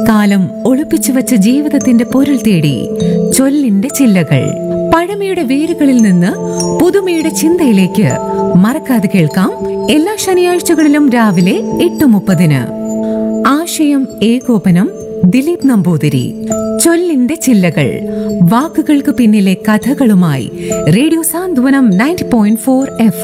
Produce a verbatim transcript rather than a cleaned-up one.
കാലം ഒളിപ്പിച്ചു വച്ച ജീവിതത്തിന്റെ പൊരുൾ തേടി ചൊല്ലിന്റെ ചില്ലകൾ. പഴമയുടെ വേരുകളിൽ നിന്ന് പുതുമയുടെ ചിന്തയിലേക്ക് മറക്കാതെ കേൾക്കാം എല്ലാ ശനിയാഴ്ചകളിലും രാവിലെ എട്ട് മുപ്പതിന്. ആശയം ഏകോപനം ദിലീപ് നമ്പൂതിരി. ചൊല്ലിന്റെ ചില്ലകൾ, വാക്കുകൾക്ക് പിന്നിലെ കഥകളുമായി റേഡിയോ സാന്ത്വനം നയൻറ്റി പോയിന്റ് ഫോർ എഫ്